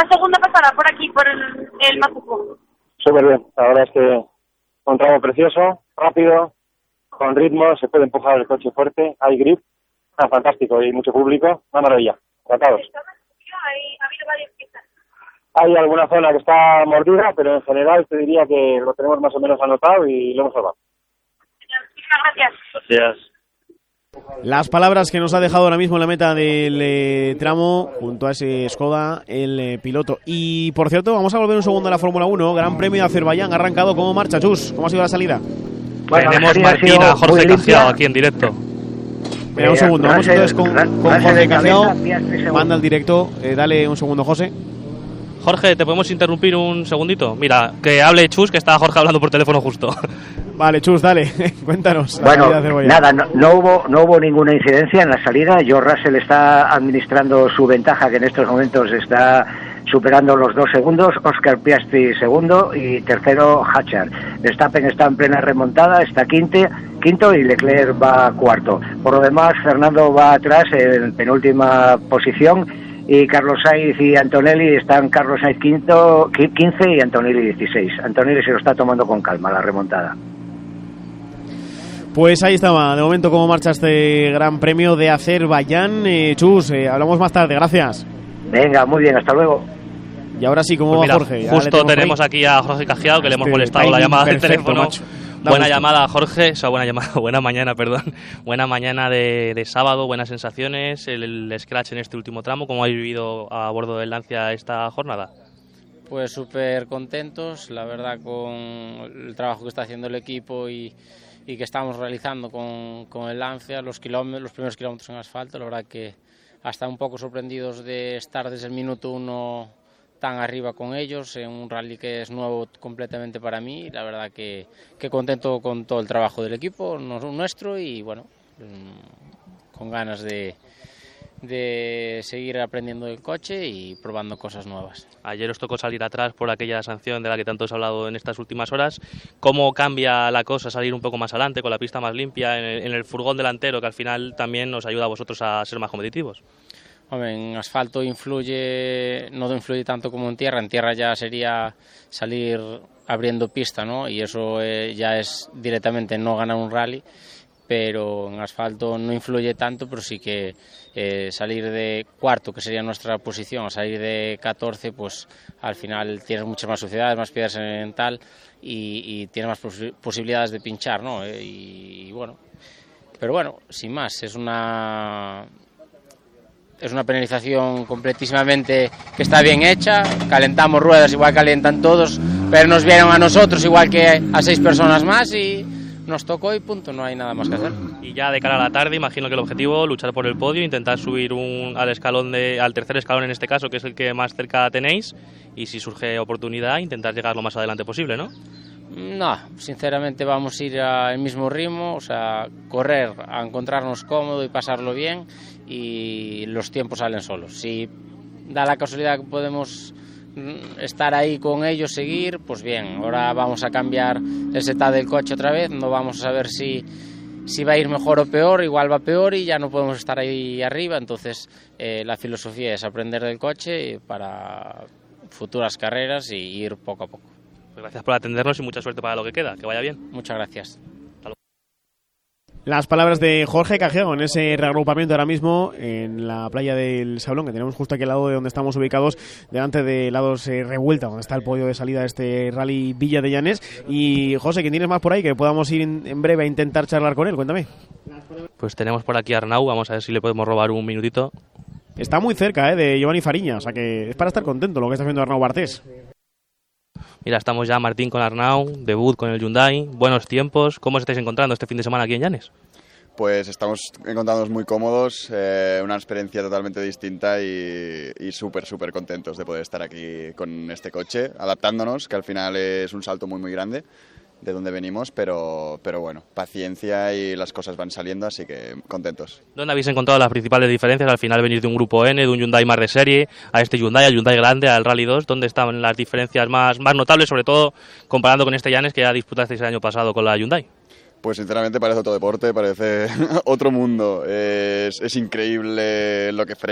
esta segunda pasada por aquí, por el Macuco? Súper bien, la verdad es que un tramo precioso, rápido, con ritmo, se puede empujar el coche fuerte, hay grip, fantástico y mucho público, una maravilla, tratados. Ha habido varias pistas. Hay alguna zona que está mordida, pero en general te diría que lo tenemos más o menos anotado y lo hemos salvado. Muchas gracias. Gracias. Las palabras que nos ha dejado ahora mismo en la meta del tramo junto a ese Skoda el piloto. Y por cierto, vamos a volver un segundo a la Fórmula 1, Gran Premio de Azerbaiyán, ha arrancado. ¿Cómo marcha, Chus? ¿Cómo ha sido la salida? Bueno, tenemos Martina, Jorge Cajiao aquí en directo. Espera un segundo, vamos entonces con Jorge Cajiao, manda el directo, dale un segundo, José. Jorge, ¿te podemos interrumpir un segundito? Mira, que hable Chus, que está Jorge hablando por teléfono justo. Vale, Chus, dale, cuéntanos. Bueno, nada, no hubo ninguna incidencia en la salida. George Russell está administrando su ventaja, que en estos momentos está superando los 2 segundos. Oscar Piastri segundo y tercero Hatcher. Verstappen está en plena remontada, está quinto y Leclerc va cuarto. Por lo demás, Fernando va atrás en penúltima posición. Y Carlos Sainz y Antonelli están, Carlos Sainz 15 y Antonelli 16. Antonelli se lo está tomando con calma la remontada. Pues ahí estaba, de momento cómo marcha este Gran Premio de Azerbaiyán. Chus, hablamos más tarde, gracias. Venga, muy bien, hasta luego. Y ahora sí, ¿cómo va Jorge? Justo tenemos aquí a Jorge Cajiao, que le hemos molestado la llamada del teléfono. Macho. Buena llamada, Jorge. O sea, buena mañana, perdón. Buena mañana de sábado, buenas sensaciones. El scratch en este último tramo. ¿Cómo habéis vivido a bordo del Lancia esta jornada? Pues súper contentos, la verdad, con el trabajo que está haciendo el equipo y que estamos realizando con el Lancia, los primeros kilómetros en asfalto. La verdad que hasta un poco sorprendidos de estar desde el minuto 1 tan arriba con ellos, en un rally que es nuevo completamente para mí. La verdad que contento con todo el trabajo del equipo nuestro y bueno, con ganas de seguir aprendiendo del coche y probando cosas nuevas. Ayer os tocó salir atrás por aquella sanción de la que tanto os he hablado en estas últimas horas. ¿Cómo cambia la cosa salir un poco más adelante, con la pista más limpia, en el furgón delantero, que al final también nos ayuda a vosotros a ser más competitivos? Hombre, en asfalto no influye tanto como en tierra ya sería salir abriendo pista, ¿no? Y eso ya es directamente no ganar un rally, pero en asfalto no influye tanto, pero sí que salir de cuarto, que sería nuestra posición, a salir de 14, pues al final tienes muchas más suciedades, más piedras en tal y tienes más posibilidades de pinchar, ¿no? Y bueno, pero bueno, sin más, es una penalización completísimamente que está bien hecha. Calentamos ruedas igual calientan todos, pero nos vieron a nosotros igual que a 6 personas más y nos tocó y punto, no hay nada más que hacer. Y ya de cara a la tarde, imagino que el objetivo, luchar por el podio, intentar subir al tercer escalón en este caso, que es el que más cerca tenéis, y si surge oportunidad, intentar llegar lo más adelante posible, ¿no? No, sinceramente vamos a ir al mismo ritmo, o sea, correr, a encontrarnos cómodo y pasarlo bien, y los tiempos salen solos. Si da la casualidad que podemos estar ahí con ellos, seguir, pues bien. Ahora vamos a cambiar el setup del coche otra vez, no vamos a saber si va a ir mejor o peor, igual va peor y ya no podemos estar ahí arriba. Entonces la filosofía es aprender del coche para futuras carreras y ir poco a poco. Pues gracias por atendernos y mucha suerte para lo que queda, que vaya bien. Muchas gracias. Las palabras de Jorge Cajiao en ese reagrupamiento ahora mismo en la playa del Sablón, que tenemos justo aquí al lado de donde estamos ubicados, delante de Lados Revuelta, donde está el podio de salida de este Rally Villa de Llanes. Y José, ¿quién tienes más por ahí? Que podamos ir en breve a intentar charlar con él, cuéntame. Pues tenemos por aquí a Arnau, vamos a ver si le podemos robar un minutito. Está muy cerca de Giovanni Fariña, o sea que es para estar contento lo que está haciendo Arnau Bartés. Mira, estamos ya Martín con Arnau, debut con el Hyundai, buenos tiempos. ¿Cómo os estáis encontrando este fin de semana aquí en Llanes? Pues estamos encontrándonos muy cómodos, una experiencia totalmente distinta y súper contentos de poder estar aquí con este coche, adaptándonos, que al final es un salto muy grande de donde venimos, pero bueno, paciencia y las cosas van saliendo, así que contentos. ¿Dónde habéis encontrado las principales diferencias al final venir de un grupo N, de un Hyundai más de serie, a este Hyundai, al Hyundai grande, al Rally 2? ¿Dónde estaban las diferencias más notables, sobre todo comparando con este Llanes que ya disputasteis el año pasado con la Hyundai? Pues sinceramente parece otro deporte, parece otro mundo, es increíble lo que